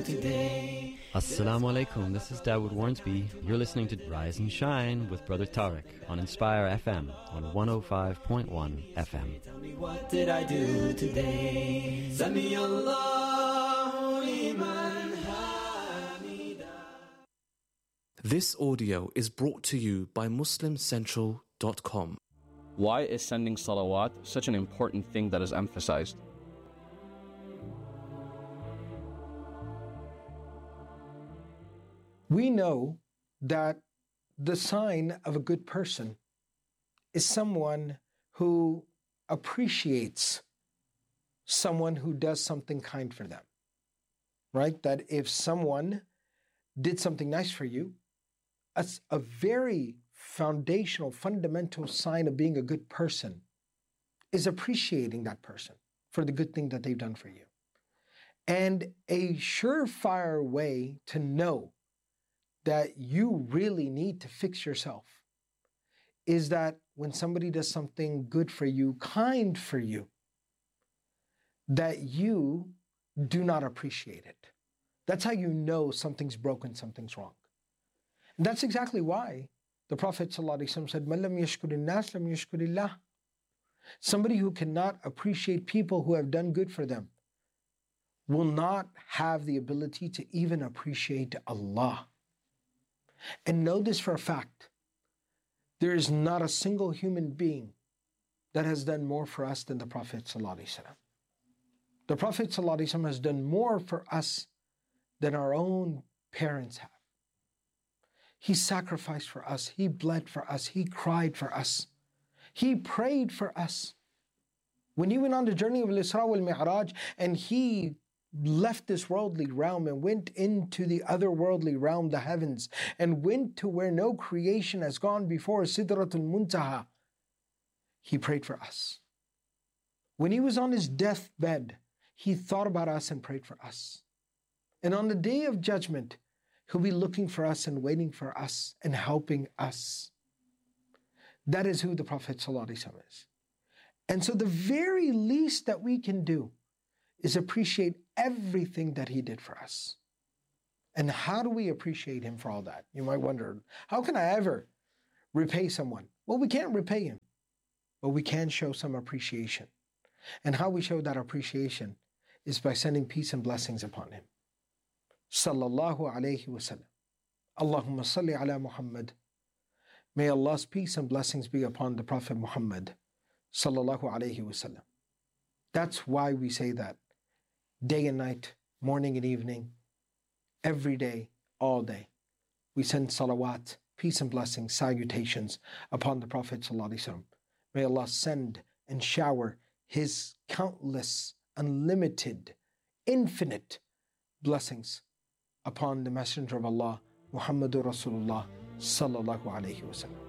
today. Assalamu alaikum, this is Dawood Warnsby. You're listening to Rise and Shine with Brother Tariq on Inspire FM on 105.1 FM. Tell me, what did I do today? Sami Allahu liman hamida. This audio is brought to you by MuslimCentral.com. Why is sending salawat such an important thing that is emphasized? We know that the sign of a good person is someone who appreciates someone who does something kind for them, right? That if someone did something nice for you, that's a very foundational, fundamental sign of being a good person, is appreciating that person for the good thing that they've done for you. And a surefire way to know that you really need to fix yourself is that when somebody does something good for you, kind for you, that you do not appreciate it. That's how you know something's broken, something's wrong. And that's exactly why the Prophet ﷺ said, "Man lam yashkurin nas lam yashkurillah." Somebody who cannot appreciate people who have done good for them will not have the ability to even appreciate Allah. And know this for a fact, there is not a single human being that has done more for us than the Prophet ﷺ. The Prophet ﷺ has done more for us than our own parents have. He sacrificed for us, He bled for us, He cried for us, He prayed for us. When He went on the journey of Al-Isra wal-Mi'raj and He left this worldly realm and went into the otherworldly realm, the heavens, and went to where no creation has gone before, Sidratul Muntaha, He prayed for us. When He was on His deathbed, He thought about us and prayed for us. And on the day of judgment, He'll be looking for us and waiting for us and helping us. That is who the Prophet ﷺ is. And so the very least that we can do is appreciate everything that He did for us. And how do we appreciate Him for all that? You might wonder, how can I ever repay someone? Well, we can't repay him, but we can show some appreciation. And how we show that appreciation is by sending peace and blessings upon him. Sallallahu alayhi wa sallam. Allahumma salli ala Muhammad. May Allah's peace and blessings be upon the Prophet Muhammad. Sallallahu alayhi wa sallam. That's why we say that. Day and night, morning and evening, every day, all day. We send salawat, peace and blessings, salutations upon the Prophet ﷺ. May Allah send and shower His countless, unlimited, infinite blessings upon the Messenger of Allah, Muhammadur Rasulullah sallallahu alayhi wa sallam.